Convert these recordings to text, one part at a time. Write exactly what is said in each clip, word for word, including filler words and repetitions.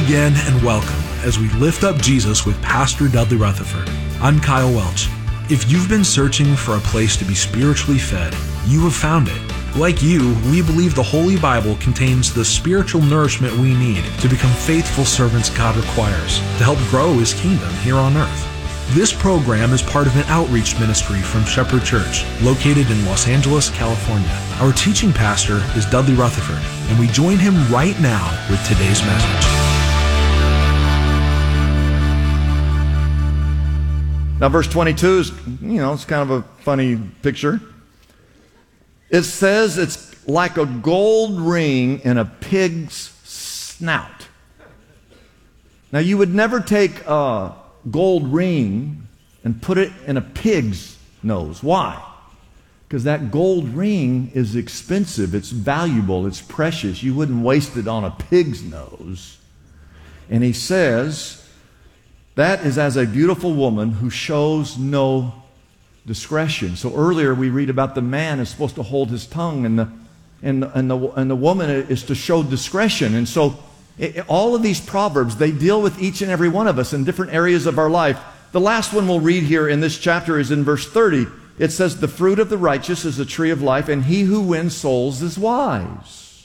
again and welcome as we lift up Jesus with Pastor Dudley Rutherford. I'm Kyle Welch. If you've been searching for a place to be spiritually fed, you have found it. Like you, we believe the Holy Bible contains the spiritual nourishment we need to become faithful servants God requires to help grow His kingdom here on earth. This program is part of an outreach ministry from Shepherd Church, located in Los Angeles, California. Our teaching pastor is Dudley Rutherford, and we join him right now with today's message. Now, verse twenty-two is, you know, it's kind of a funny picture. It says it's like a gold ring in a pig's snout. Now, you would never take a gold ring and put it in a pig's nose. Why? Because that gold ring is expensive, it's valuable, it's precious. You wouldn't waste it on a pig's nose. And he says, that is as a beautiful woman who shows no discretion. So earlier we read about the man is supposed to hold his tongue, and the, and, and, the, and the woman is to show discretion. And so It, all of these proverbs, they deal with each and every one of us in different areas of our life. The last one we'll read here in this chapter is in verse thirty. It says, the fruit of the righteous is a tree of life, and he who wins souls is wise.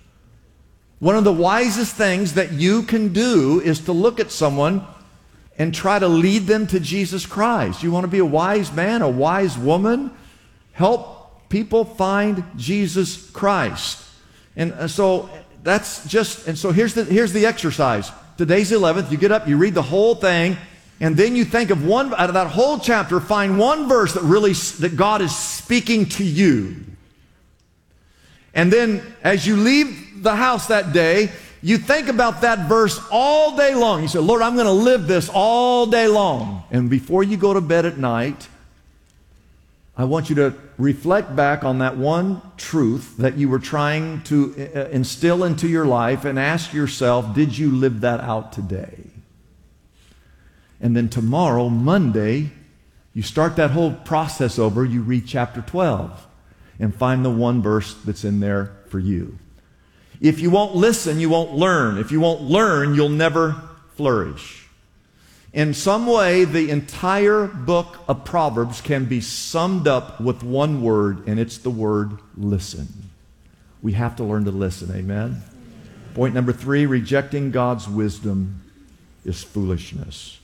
One of the wisest things that you can do is to look at someone and try to lead them to Jesus Christ. You want to be a wise man, a wise woman? Help people find Jesus Christ. And so that's just, and so here's the, here's the exercise. Today's eleventh, you get up, you read the whole thing, and then you think of one, out of that whole chapter, find one verse that really, that God is speaking to you. And then as you leave the house that day, you think about that verse all day long. You say, Lord, I'm going to live this all day long. And before you go to bed at night, I want you to reflect back on that one truth that you were trying to instill into your life and ask yourself, did you live that out today? And then tomorrow, Monday, you start that whole process over. You read chapter twelve and find the one verse that's in there for you. If you won't listen, you won't learn. If you won't learn, you'll never flourish. In some way, the entire book of Proverbs can be summed up with one word, and it's the word listen. We have to learn to listen, amen? Point number three, rejecting God's wisdom is foolishness.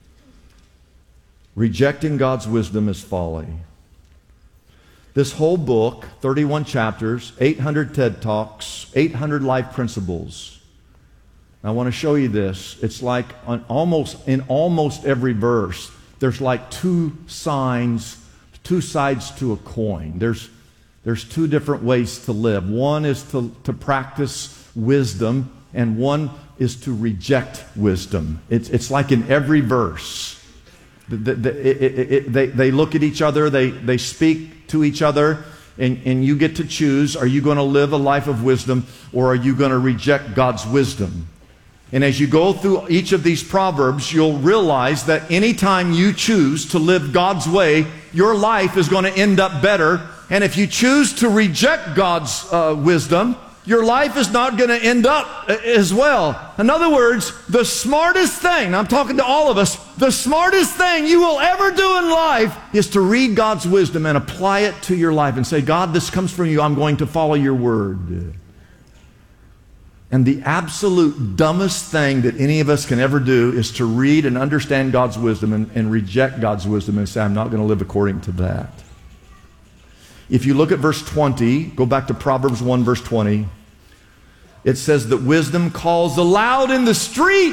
Rejecting God's wisdom is folly. This whole book, thirty-one chapters, eight hundred TED Talks, eight hundred life principles. I want to show you this. It's like on almost in almost every verse, there's like two signs, two sides to a coin. There's, there's two different ways to live. One is to, to practice wisdom, and one is to reject wisdom. It's, it's like in every verse. The, the, the, it, it, it, they, they look at each other, they, they speak to each other, and, and you get to choose, are you going to live a life of wisdom, or are you going to reject God's wisdom? And as you go through each of these proverbs, you'll realize that anytime you choose to live God's way, your life is going to end up better. And if you choose to reject God's uh, wisdom, your life is not going to end up as well. In other words, the smartest thing, I'm talking to all of us, the smartest thing you will ever do in life is to read God's wisdom and apply it to your life and say, God, this comes from you. I'm going to follow your word. And the absolute dumbest thing that any of us can ever do is to read and understand God's wisdom and, and reject God's wisdom and say, I'm not going to live according to that. If you look at verse twenty, go back to Proverbs one, verse twenty, it says that wisdom calls aloud in the street.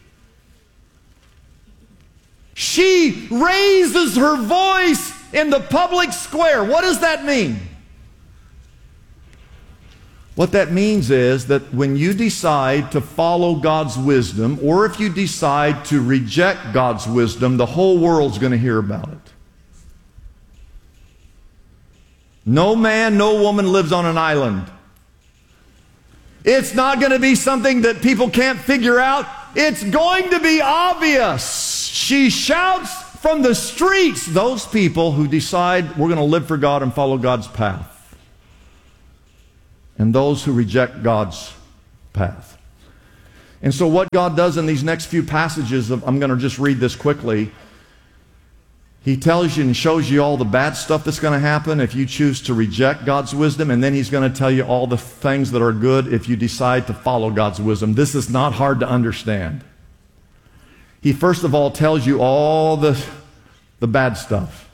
She raises her voice in the public square. What does that mean? What that means is that when you decide to follow God's wisdom, or if you decide to reject God's wisdom, the whole world's going to hear about it. No man, no woman lives on an island. It's not going to be something that people can't figure out. It's going to be obvious. She shouts from the streets, those people who decide we're going to live for God and follow God's path. And those who reject God's path. And so what God does in these next few passages, of, I'm going to just read this quickly. He tells you and shows you all the bad stuff that's going to happen if you choose to reject God's wisdom, and then He's going to tell you all the things that are good if you decide to follow God's wisdom. This is not hard to understand. He first of all tells you all the, the bad stuff.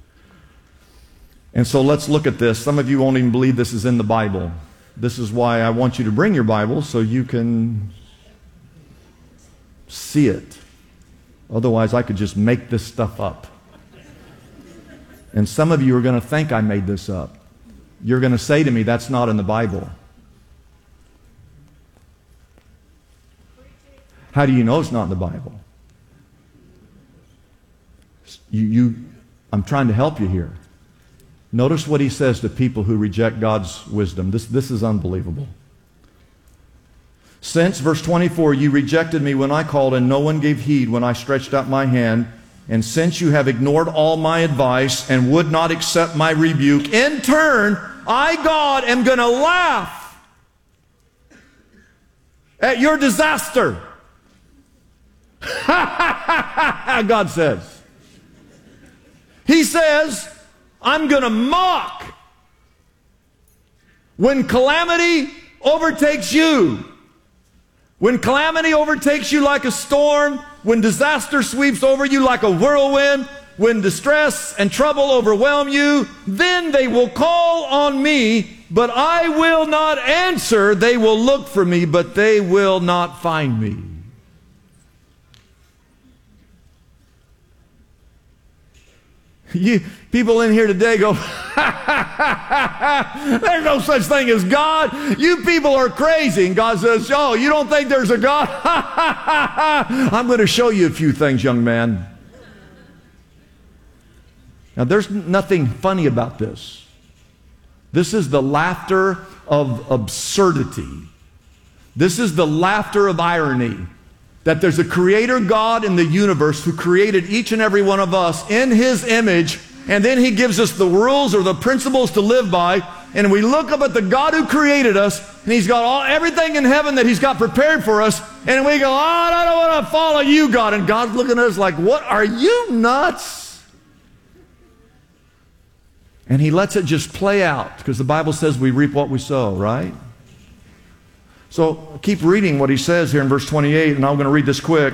And so let's look at this. Some of you won't even believe this is in the Bible. This is why I want you to bring your Bible so you can see it. Otherwise, I could just make this stuff up. And some of you are going to think I made this up. You're going to say to me, that's not in the Bible. How do you know it's not in the Bible? You, you, I'm trying to help you here. Notice what he says to people who reject God's wisdom. This, this is unbelievable. Since, verse twenty-four, you rejected me when I called and no one gave heed when I stretched out my hand, and since you have ignored all my advice and would not accept my rebuke, in turn, I, God, am going to laugh at your disaster. God says. He says, I'm going to mock when calamity overtakes you. When calamity overtakes you like a storm, when disaster sweeps over you like a whirlwind, when distress and trouble overwhelm you, then they will call on me, but I will not answer. They will look for me, but they will not find me. You, people in here today go, there's no such thing as God. You people are crazy. And God says, oh, you don't think there's a God? I'm going to show you a few things, young man. Now, there's nothing funny about this. This is the laughter of absurdity. This is the laughter of irony. That there's a creator God in the universe who created each and every one of us in His image, and then He gives us the rules or the principles to live by, and we look up at the God who created us, and He's got all, everything in heaven that He's got prepared for us, and we go, oh, I don't want to follow you, God. And God's looking at us like, what, are you nuts? And He lets it just play out, because the Bible says we reap what we sow, right? So keep reading what he says here in verse twenty-eight, and I'm going to read this quick.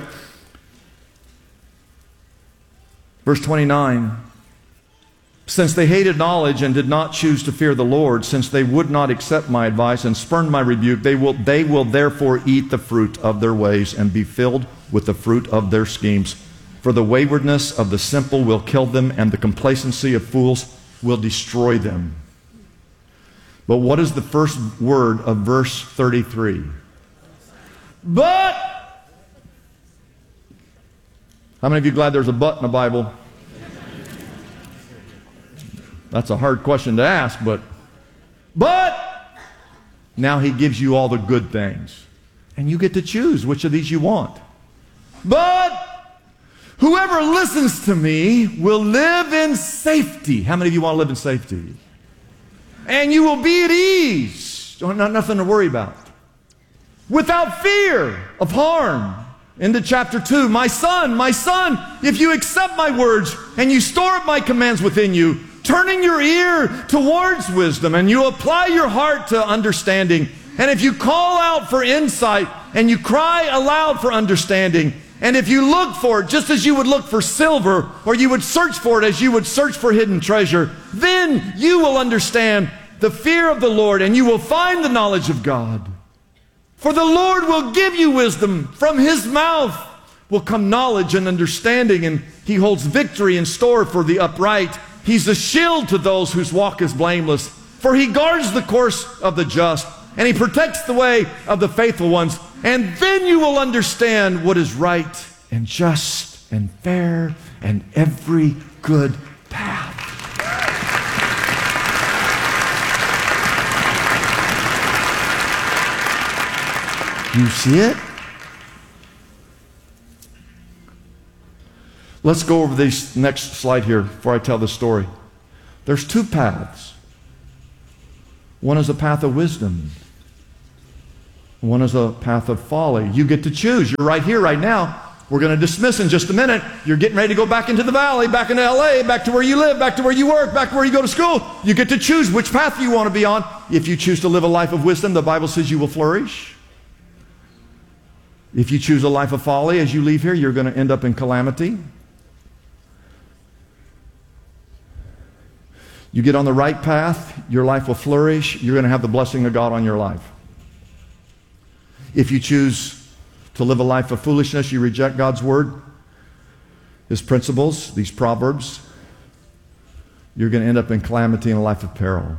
Verse twenty-nine. Since they hated knowledge and did not choose to fear the Lord, since they would not accept my advice and spurned my rebuke, they will, they will therefore eat the fruit of their ways and be filled with the fruit of their schemes. For the waywardness of the simple will kill them, and the complacency of fools will destroy them. But what is the first word of verse thirty-three? But. How many of you are glad there's a but in the Bible? That's a hard question to ask, but. But. Now He gives you all the good things. And you get to choose which of these you want. But. Whoever listens to me will live in safety. How many of you want to live in safety? And you will be at ease. Not nothing to worry about. Without fear of harm. Into chapter two. My son, my son, if you accept my words and you store up my commands within you, turning your ear towards wisdom and you apply your heart to understanding, and if you call out for insight and you cry aloud for understanding, and if you look for it just as you would look for silver, or you would search for it as you would search for hidden treasure, then you will understand the fear of the Lord, and you will find the knowledge of God. For the Lord will give you wisdom. From His mouth will come knowledge and understanding, and He holds victory in store for the upright. He's a shield to those whose walk is blameless. For He guards the course of the just, and He protects the way of the faithful ones. And then you will understand what is right and just and fair and every good path. You see it? Let's go over this next slide here before I tell the story. There's two paths. One is a path of wisdom. One is a path of folly. You get to choose. You're right here, right now. We're going to dismiss in just a minute. You're getting ready to go back into the valley, back into L A, back to where you live, back to where you work, back to where you go to school. You get to choose which path you want to be on. If you choose to live a life of wisdom, the Bible says you will flourish. If you choose a life of folly as you leave here, you're going to end up in calamity. You get on the right path, your life will flourish. You're going to have the blessing of God on your life. If you choose to live a life of foolishness, you reject God's word, His principles, these proverbs, you're going to end up in calamity and a life of peril.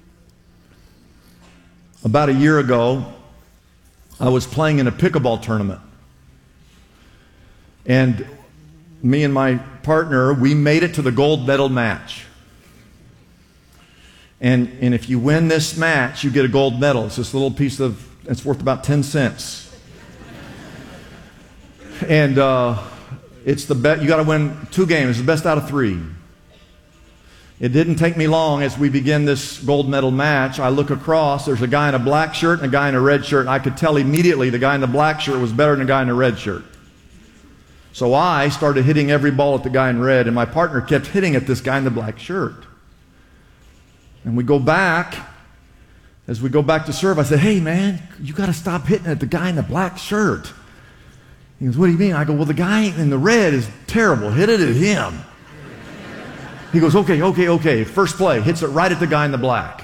About a year ago, I was playing in a pickleball tournament. And me and my partner, we made it to the gold medal match. And, and if you win this match, you get a gold medal. It's this little piece of, it's worth about ten cents. And uh, it's the best, you got to win two games, it's the best out of three. It didn't take me long as we begin this gold medal match. I look across, there's a guy in a black shirt and a guy in a red shirt, and I could tell immediately the guy in the black shirt was better than the guy in the red shirt. So I started hitting every ball at the guy in red, and my partner kept hitting at this guy in the black shirt. And we go back, as we go back to serve, I said, hey man, you got to stop hitting at the guy in the black shirt. He goes, what do you mean? I go, well, the guy in the red is terrible. Hit it at him. He goes, okay, okay, okay. First play, hits it right at the guy in the black.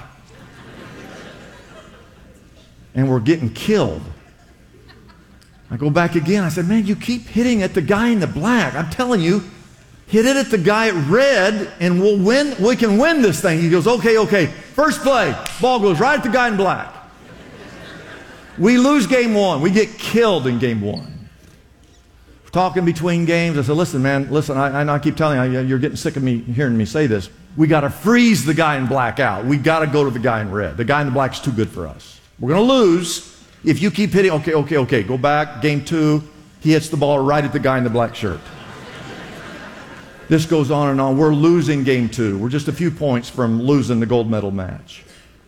And we're getting killed. I go back again. I said, man, you keep hitting at the guy in the black. I'm telling you, hit it at the guy at red and we'll win. We can win this thing. He goes, okay, okay. First play, ball goes right at the guy in black. We lose game one. We get killed in game one. Talking between games, I said, listen, man, listen, I, I keep telling you, you're getting sick of me hearing me say this. We got to freeze the guy in black out. We got to go to the guy in red. The guy in the black is too good for us. We're going to lose if you keep hitting. Okay, okay, okay. Go back. Game two, he hits the ball right at the guy in the black shirt. This goes on and on. We're losing game two. We're just a few points from losing the gold medal match.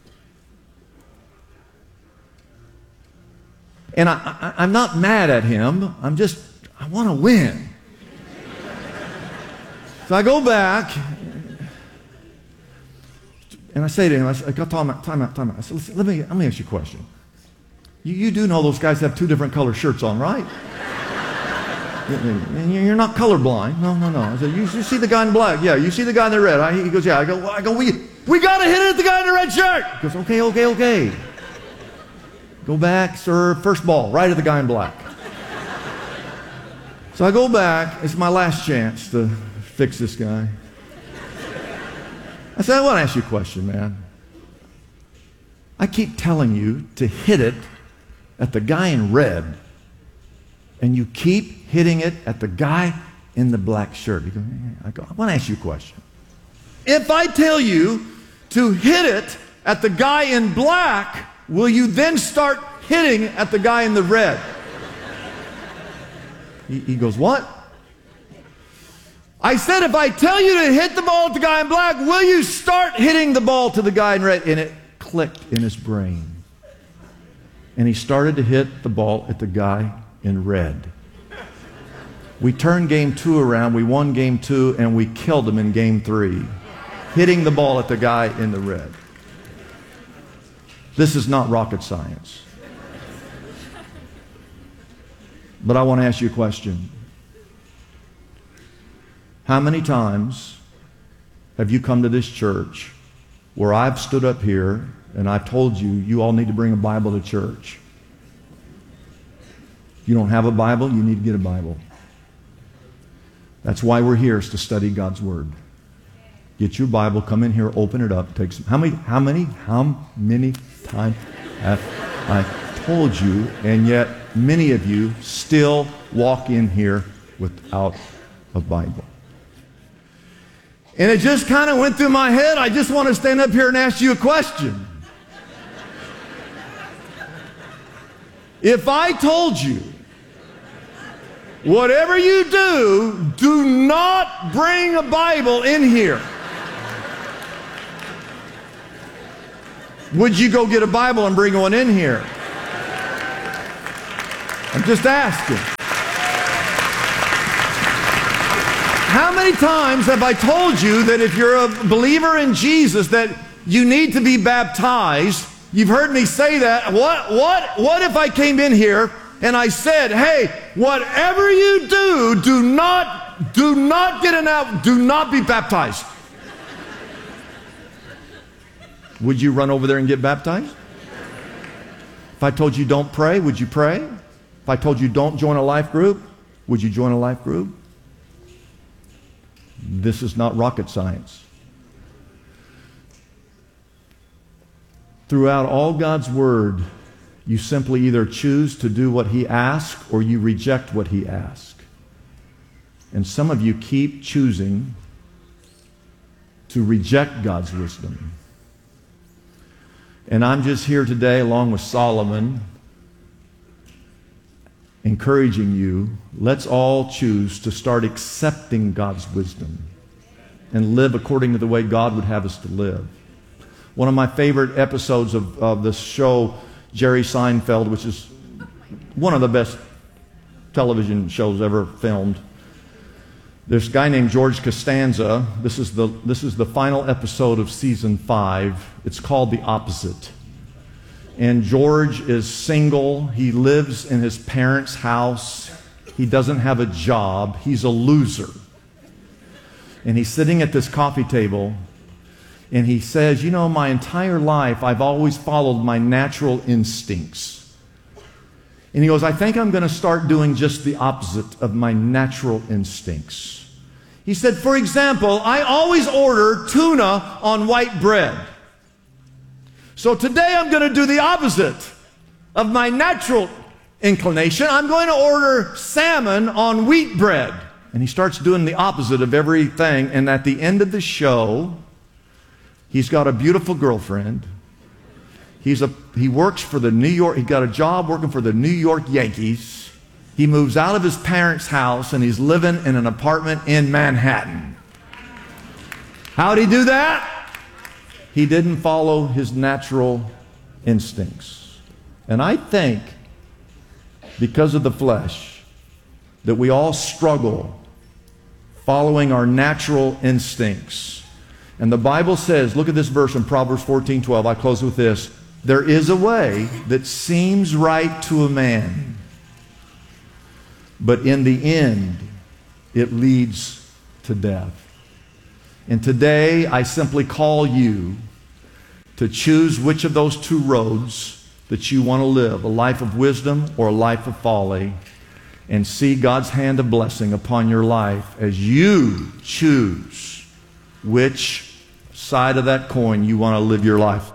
And I, I, I'm not mad at him. I'm just, I want to win. So I go back, and I say to him, I said, time out, time out, time out. I said, listen, let me, let me ask you a question. You, you do know those guys have two different color shirts on, right? You're not colorblind. No, no, no. I said, you, you see the guy in black? Yeah, you see the guy in the red? I, he goes, yeah. I go, well, I go, we, we got to hit it at the guy in the red shirt. He goes, okay, okay, okay. Go back, serve, first ball, right at the guy in black. So I go back. It's my last chance to fix this guy. I said, I want to ask you a question, man. I keep telling you to hit it at the guy in red, and you keep hitting it at the guy in the black shirt. He goes, I go, I want to ask you a question. If I tell you to hit it at the guy in black, will you then start hitting at the guy in the red? He, he goes, what? I said, if I tell you to hit the ball at the guy in black, will you start hitting the ball to the guy in red? And it clicked in his brain. And he started to hit the ball at the guy in red. We turned game two around, we won game two, and we killed him in game three, hitting the ball at the guy in the red. This is not rocket science. But I want to ask you a question. How many times have you come to this church where I've stood up here and I've told you, you all need to bring a Bible to church? If you don't have a Bible, you need to get a Bible. That's why we're here, is to study God's Word. Get your Bible, come in here, open it up. Take some, how many, how many, how many times have I told you, and yet many of you still walk in here without a Bible? And it just kind of went through my head. I just want to stand up here and ask you a question. If I told you, whatever you do, do not bring a Bible in here, would you go get a Bible and bring one in here? I'm just asking. How many times have I told you that if you're a believer in Jesus that you need to be baptized? You've heard me say that. What, what, what if I came in here and I said, hey, whatever you do, do not, do not get an out, do not be baptized. Would you run over there and get baptized? If I told you don't pray, would you pray? If I told you don't join a life group, would you join a life group? This is not rocket science. Throughout all God's Word, you simply either choose to do what He asks or you reject what He asks. And some of you keep choosing to reject God's wisdom. And I'm just here today, along with Solomon, encouraging you, let's all choose to start accepting God's wisdom and live according to the way God would have us to live. One of my favorite episodes of, of the show, Jerry Seinfeld, which is one of the best television shows ever filmed. This guy named George Costanza, this is the, this is the final episode of season five. It's called The Opposite. And George is single. He lives in his parents' house. He doesn't have a job. He's a loser. And he's sitting at this coffee table, and he says, you know, my entire life I've always followed my natural instincts. And he goes, I think I'm going to start doing just the opposite of my natural instincts. He said, for example, I always order tuna on white bread. So today I'm going to do the opposite of my natural inclination. I'm going to order salmon on wheat bread. And he starts doing the opposite of everything. And at the end of the show, he's got a beautiful girlfriend. He's a, he works for the New York, he got a job working for the New York Yankees. He moves out of his parents' house and he's living in an apartment in Manhattan. How'd he do that? He didn't follow his natural instincts. And I think, because of the flesh, that we all struggle following our natural instincts. And the Bible says, look at this verse in Proverbs fourteen twelve. I close with this. There is a way that seems right to a man, but in the end, it leads to death. And today, I simply call you to choose which of those two roads that you want to live, a life of wisdom or a life of folly, and see God's hand of blessing upon your life as you choose which side of that coin you want to live your life.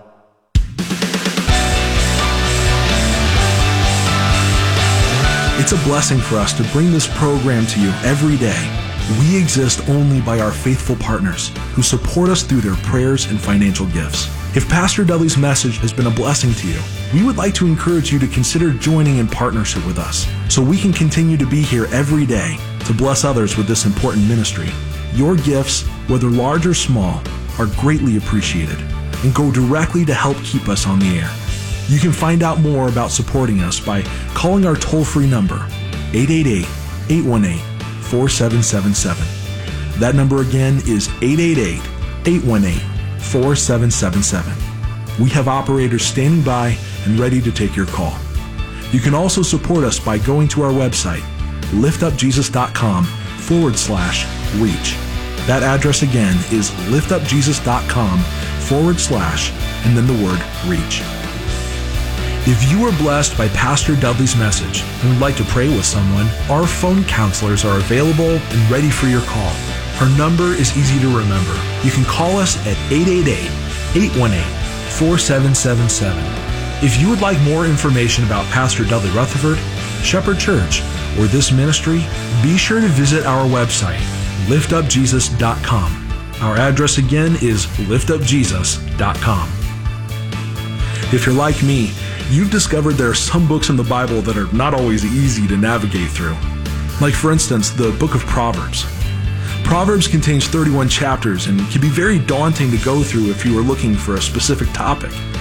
It's a blessing for us to bring this program to you every day. We exist only by our faithful partners who support us through their prayers and financial gifts. If Pastor Dudley's message has been a blessing to you, we would like to encourage you to consider joining in partnership with us so we can continue to be here every day to bless others with this important ministry. Your gifts, whether large or small, are greatly appreciated and go directly to help keep us on the air. You can find out more about supporting us by calling our toll-free number, eight eight eight, eight one eight, four seven seven seven. That number again is eight eight eight, eight one eight, four seven seven seven. We have operators standing by and ready to take your call. You can also support us by going to our website, liftupjesus.com forward slash reach. That address again is liftupjesus.com forward slash and then the word reach. If you were blessed by Pastor Dudley's message and would like to pray with someone, our phone counselors are available and ready for your call. Her number is easy to remember. You can call us at eight eight eight, eight one eight, four seven seven seven. If you would like more information about Pastor Dudley Rutherford, Shepherd Church, or this ministry, be sure to visit our website, lift up jesus dot com. Our address again is lift up jesus dot com. If you're like me, you've discovered there are some books in the Bible that are not always easy to navigate through. Like, for instance, the book of Proverbs. Proverbs contains thirty-one chapters and can be very daunting to go through if you are looking for a specific topic.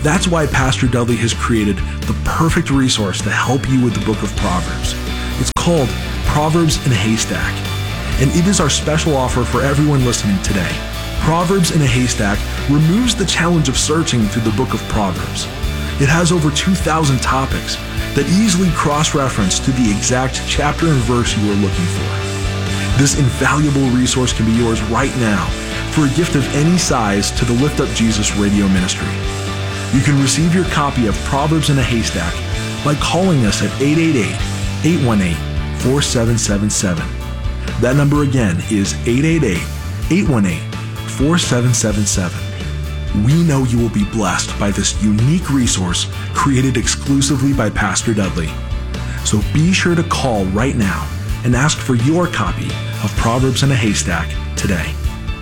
That's why Pastor Dudley has created the perfect resource to help you with the book of Proverbs. It's called Proverbs in a Haystack, and it is our special offer for everyone listening today. Proverbs in a Haystack removes the challenge of searching through the book of Proverbs. It has over two thousand topics that easily cross-reference to the exact chapter and verse you are looking for. This invaluable resource can be yours right now for a gift of any size to the Lift Up Jesus radio ministry. You can receive your copy of Proverbs in a Haystack by calling us at eight eight eight, eight one eight, four seven seven seven. That number again is eight eight eight, eight one eight, four seven seven seven. We know you will be blessed by this unique resource created exclusively by Pastor Dudley. So be sure to call right now and ask for your copy of Proverbs in a Haystack today.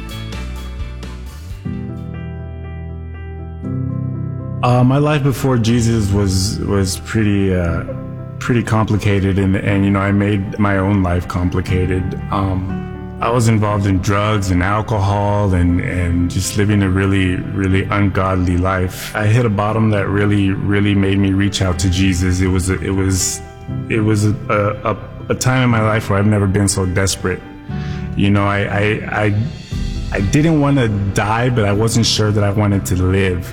Uh, my life before Jesus was was pretty uh, pretty complicated, and and you know I made my own life complicated. Um, I was involved in drugs and alcohol and, and just living a really, really ungodly life. I hit a bottom that really, really made me reach out to Jesus. It was, a, it was, it was a, a, a time in my life where I've never been so desperate. You know, I, I, I, I didn't want to die, but I wasn't sure that I wanted to live.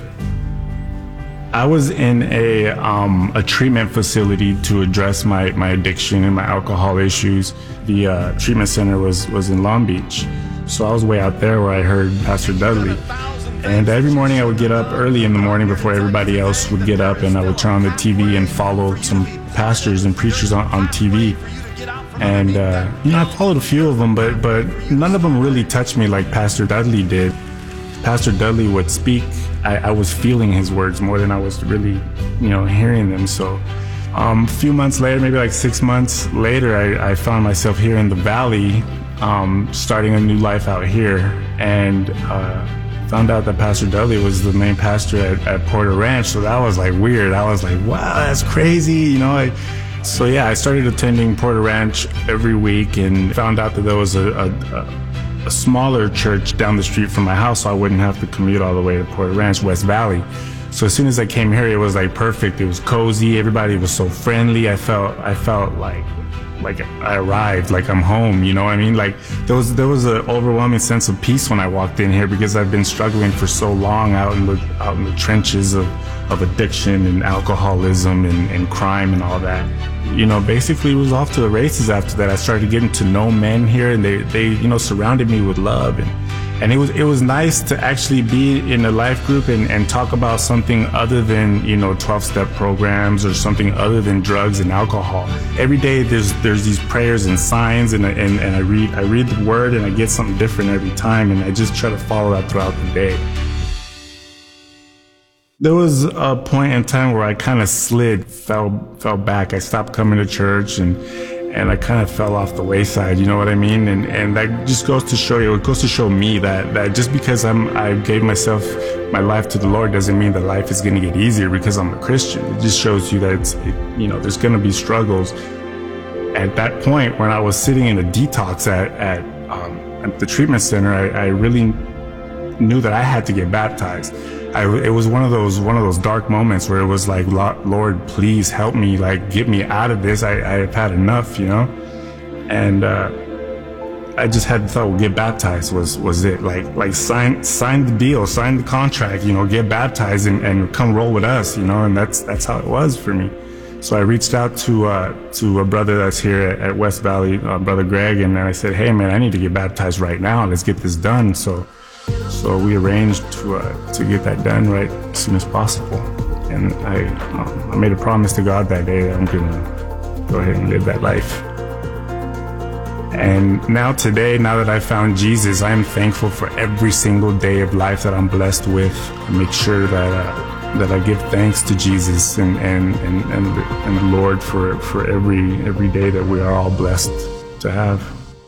I was in a, um, a treatment facility to address my, my addiction and my alcohol issues. The uh, treatment center was, was in Long Beach. So I was way out there where I heard Pastor Dudley. And every morning I would get up early in the morning before everybody else would get up, and I would turn on the T V and follow some pastors and preachers on, on T V. And, uh, you know, I followed a few of them, but, but none of them really touched me like Pastor Dudley did. Pastor Dudley would speak. I, I was feeling his words more than I was really, you know, hearing them. So um, a few months later, maybe like six months later, I, I found myself here in the Valley, um, starting a new life out here, and uh, found out that Pastor Dudley was the main pastor at, at Porter Ranch. So that was like weird. I was like, wow, that's crazy, you know. I, so yeah, I started attending Porter Ranch every week and found out that there was a, a, a a smaller church down the street from my house, so I wouldn't have to commute all the way to Porter Ranch, West Valley. So as soon as I came here, it was like perfect. It was cozy. Everybody was so friendly. I felt, I felt like, like I arrived, like I'm home. You know what I mean? Like there was, there was an overwhelming sense of peace when I walked in here, because I've been struggling for so long out in the, out in the trenches of, of addiction and alcoholism and, and crime and all that. You know, basically it was off to the races after that. I started getting to know men here, and they, they, you know, surrounded me with love. And, and it was, it was nice to actually be in a life group and, and talk about something other than, you know, twelve-step programs or something other than drugs and alcohol. Every day there's, there's these prayers and signs, and, and, and I read, I read the word, and I get something different every time. And I just try to follow that throughout the day. There was a point in time where I kind of slid, fell, fell back. I stopped coming to church, and, and I kind of fell off the wayside. You know what I mean? And, and that just goes to show you, it goes to show me that, that just because I'm, I gave myself, my life to the Lord doesn't mean that life is going to get easier because I'm a Christian. It just shows you that it's, it, you know, there's going to be struggles. At that point, when I was sitting in a detox at, at, um, at the treatment center, I, I really knew that I had to get baptized. I, it was one of those one of those dark moments where it was like, Lord, please help me, like get me out of this. I, I've had enough, you know. And uh, I just had thought, well, get baptized was was it. Like like sign sign the deal, sign the contract, you know, get baptized and, and come roll with us, you know. And that's that's how it was for me. So I reached out to uh, to a brother that's here at, at West Valley, uh, Brother Greg, and I said, hey man, I need to get baptized right now. Let's get this done. So. So we arranged to uh, to get that done right as soon as possible, and I um, I made a promise to God that day that I'm gonna go ahead and live that life. And now today, now that I found Jesus, I am thankful for every single day of life that I'm blessed with. I make sure that uh, that I give thanks to Jesus and and and and the, and the Lord for for every every day that we are all blessed to have.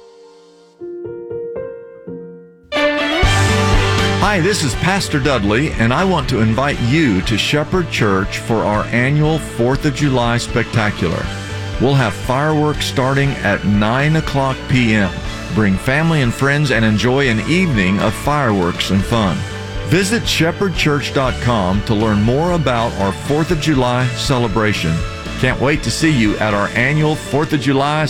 Hi, this is Pastor Dudley, and I want to invite you to Shepherd Church for our annual fourth of July Spectacular. We'll have fireworks starting at nine o'clock p m Bring family and friends and enjoy an evening of fireworks and fun. Visit shepherd church dot com to learn more about our fourth of July celebration. Can't wait to see you at our annual fourth of July